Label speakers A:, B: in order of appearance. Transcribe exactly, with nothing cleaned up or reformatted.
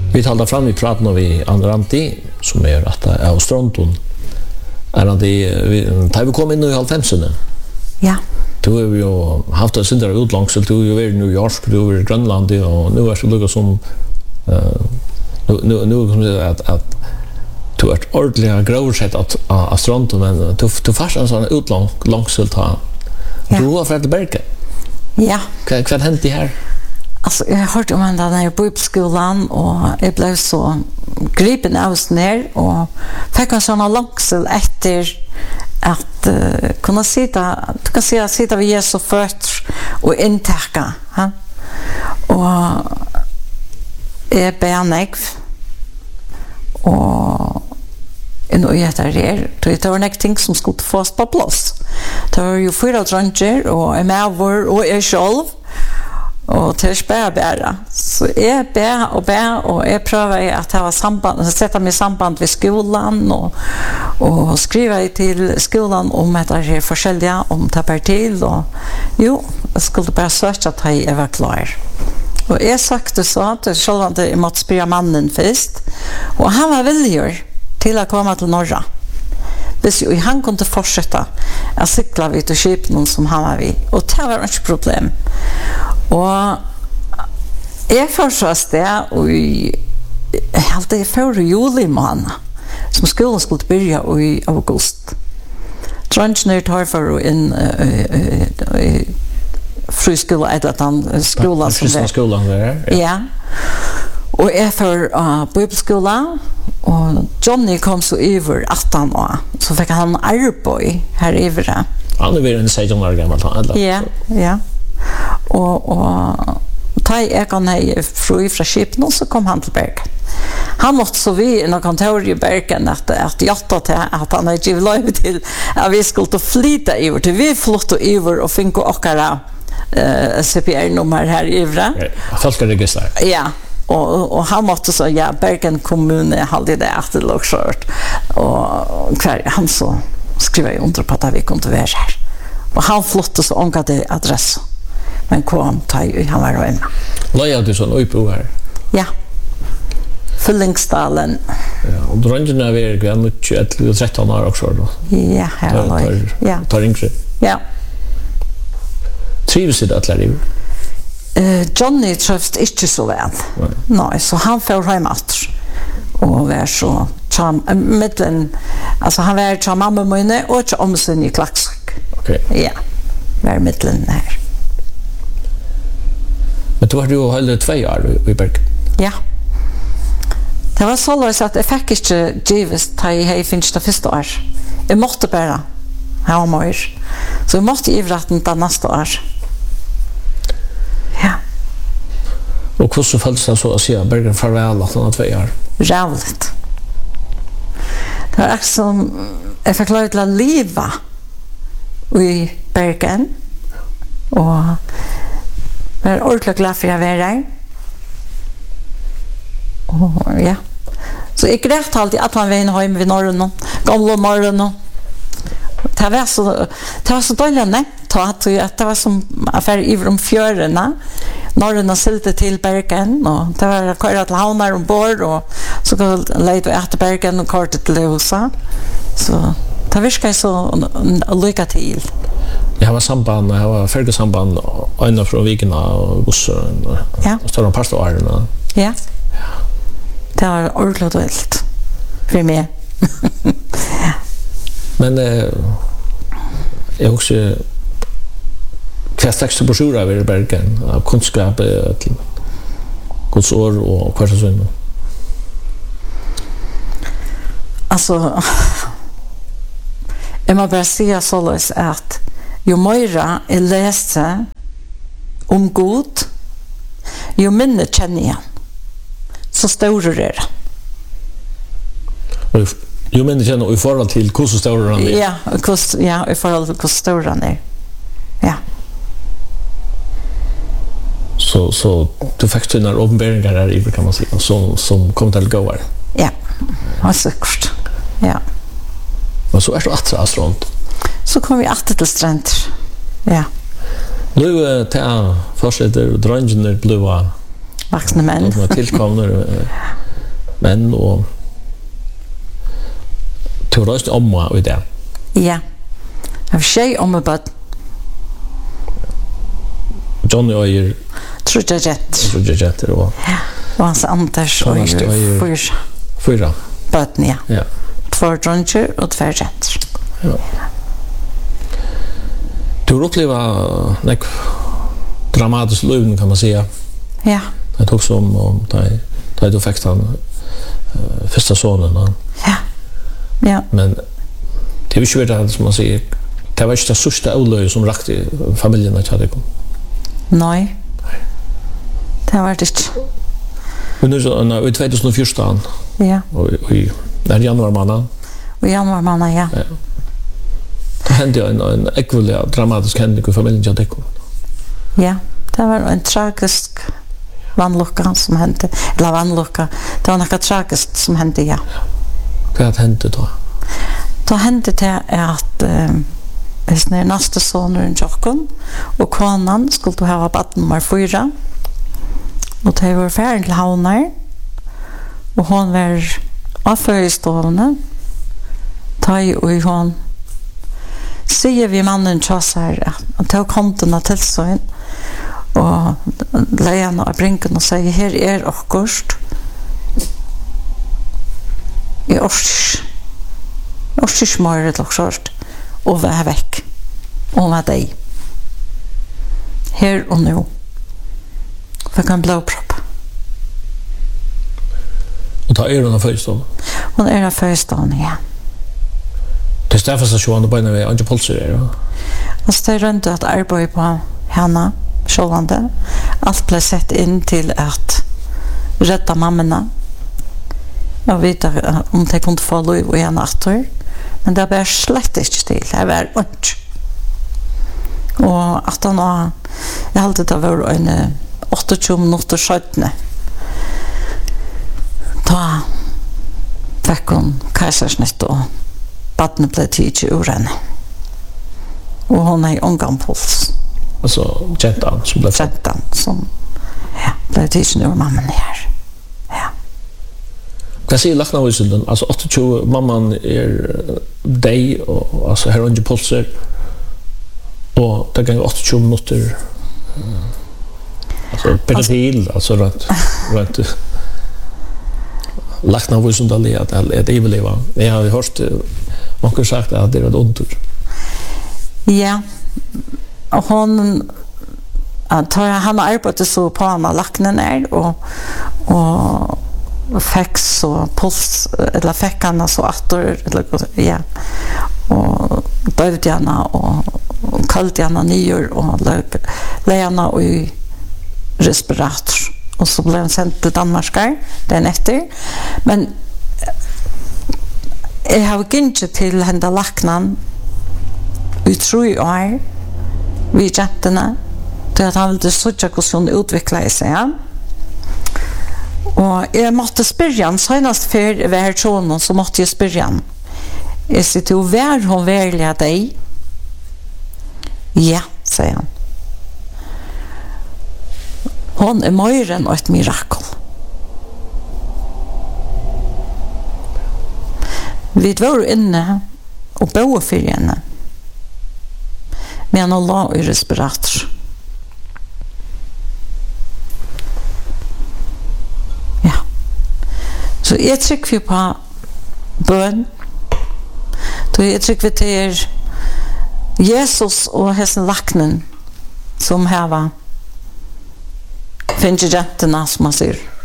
A: Vi talar fram i praten när vi Andranti som är att av Stronton. Är det vi tar vi kom in i halvfemsen.
B: Ja.
A: Du har ju haft det syndra utlångs så du har ju i New York, du har i Grönland och nu är det lugga som eh nu nu nu kommer det att att du har ett ordentligt grovsätt att att Stronton men du du fast en sån utlång långsilt ha. Du har för att Berke.
B: Ja.
A: Vad vad hänt det här?
B: Alltså jag har hört om den här bibelskolan och jag blev så gripen av oss ner och fick en sån långsel efter att uh, kunna sitta, du kan säga sitta vid Jesu fötter och intäcka. Ha? Och jag ber negv och nu är det här. Det var några ting som skulle få oss på plats. Det var ju fyra dranger och en mävor och jag själv. Och till spär bära. Så jag bär och bär och jag prövar att ha samband, sätta mig i samband med skolan och, och skriva till skolan om att det är forskjelliga, om det är till. Och, jo, jag skulle bara söka att jag var klar. Och jag sagt så att själv att jag måtte spira mannen först. Och han var villig till att komma till norra. Hvis jo, han kunde fortsätta att cykla vid och köpa någon som han var vid. Och det var inte problem. Och jag försås det och jag hade för juli månad som skolan skulle börja i august. Trönchner tar för en friskola eller en skola som
A: det. Skolan där.
B: Ja. Och jag för uh, bibelskola och Johnny kom så över attan år så fick han arbete här över.
A: Han är väl en sexton år gammal han.
B: Ja, ja. Och och ta jag kan hej fru från Skipnon så kom han till Bergen. Han måste så vi i kontor i Bergen att att jatta till att han hade givit lov till att vi skulle flytta över till vi flytta över och finko åkara eh C P R-nummer här i Ivra.
A: Falskaregister.
B: Ja. Och, och han måste så ja Bergen kommun hade det att det låg kört och kvar han så skrev jag under på att vi kunde vara här och han flottade så ångade adress men kom ta ju han var hemma.
A: Låg du sån uppå här?
B: Ja. Fyllingsdalen.
A: Ja, och dröngen är väl grann tjugoett tretton år också då.
B: Ja, här var. Ja.
A: Tar yngre.
B: Ja.
A: Trivs det att lära
B: Uh, Johnny trövst inte så väl. Nej. Nej, så han får hem åter. Och var så tjam, mittlen, alltså han var tjam mamma mine och tjam omsyn i Klaxvik.
A: Okej.
B: Okay. Ja, var mittlen här.
A: Men då har du hållit två år i Bergen?
B: Ja. Det var så att jag fick inte givet att jag finns det första år. Jag måste bara ha mer. Så jag måste i vratten till nästa år. Ja.
A: Och hur så följs det så att säga Bergen farväl att han har två år?
B: Rävligt. Det var som jag fick lov till att leva i Bergen. Och jag är ordentligt glad för att jag var där. Och ja. Så jag grät alltid att man var inne hem vid norren. Gamla morgon. Det var så, det var så dåligt nätt att det var som affär i om fjörarna. Norrarna silte till Bergen och det var köra till havnar ombord och så lejde vi efter Bergen och kortet till Husa. Så det virkade så lycka till.
A: Jag var samband, jag var färgesamband ända från Vikerna och bussar
B: ja.
A: Och större pastoarna.
B: Ja. Det var ordentligt vilt för mig.
A: Men eh, jag också kvar slags broschyrer över Bergen av kunskap till Guds ord och kvarsasyn.
B: Alltså jag måste bara säga så att ju mer jag läser om Gud ju mindre känner jag så stor är det.
A: Jo men det känner i förhållande till hur stor han är.
B: Ja, kost ja, i förhållande till hur stor han är. Ja.
A: Så så du fick ju när uppenbarelser där i kan man säga som som kom till gå här.
B: Ja. Och så kort. Ja.
A: Och så är det att strand.
B: Så kom vi åter till strand. Ja.
A: Nu ta fortsätter dröngen blåa
B: Vuxna män.
A: De var tillkomna män och till röst omma och det.
B: Ja. Av tjej om bara
A: Johnny och er
B: trodde rätt.
A: trodde rätt och
B: Ja. Och hans Anders och
A: Thomas, det var ju-
B: fyra
A: fyra.
B: barn, ja.
A: Ja.
B: Två druncher och två rätt.
A: Ja. Du har upplevt nek dramatisk liv kan man säga.
B: Ja.
A: Det tog som om där där du fick han uh, första sonen då.
B: Ja. Ja.
A: Men det är ju det som man säger. Det var inte det största olöj som rakte familjen att hade kom.
B: Nej. Det var det inte.
A: Men nu så när i tjugohundrafjorton
B: Ja.
A: och i när januari månad
B: Och januari månad, ja.
A: då hände en en ekviliga dramatisk händelse i familjen jag kom.
B: Ja. Det var en tragisk vannlucka som hände. Eller vannlucka. Det var något tragiskt som hände, ja.
A: Vad hände då?
B: Då hände det att eh, när nästa sonen Jokon och konan skulle ha bad nummer fyra. Och det var färdig till havnar. Och hon var avförstående. Ta i och hon säger vi mannen tjassar att han tog kontorna till sig och lejarna av brinken och säger här är okkurst. I års årsmöret och sånt och var väck. Och var dig. Här och nu. För kan blodpropp.
A: Och ta er under förstånd.
B: Hon är den förstående, ja.
A: Det är därför så sjön på när vi pulser är.
B: Alltså det är runt att arbeta på henne, självande. Allt blev sett in till att rädda mammorna. Jag vet om de kunde få lov och en attor. Men det var slett inte till. Det var ont. Och att han har... Jag hade det var en åttiotjugo minuter skötne. Då fick hon kejsarsnitt och badnet blev tidigt ur henne. Och hon är ånganpuls.
A: Alltså Jentan som blev
B: Jentan som ja, blev tidigt ur mamman här. Ja.
A: Vad säger Lacknavisen? Alltså åttiotjugo mamman är dig och alltså här under pulser. Och det går åttiotjugo minuter. Alltså pedofil alltså rätt rätt Lacknavisen då det att det är väl jag har hört många sagt att det är ett ont.
B: Ja. Och hon att han arbetade så på med lacknen är och och fick så puls eller fick han så attor eller ja. Och dövde henne och kallt henne nyer och lägga och i respirator. Och så blev han sendt till Danmarkar den efter. Men jag har inte till hända lacknan i tre år vid jäntorna till att han ville söka hur hon utvecklade sig. Och jag måste spyrja han senast för vi här tråden så måste jag spyrja han. Jag säger till vär hon värliga dig? Ja, säger han. Hon är mer än ett mirakel. Vi var inne och bo för henne. Men hon la i respirator. Ja. Så jag trycker vi på bön. Då jag trycker vi till Jesus och hessen lacknen som här var finns ju jätterna som man ser.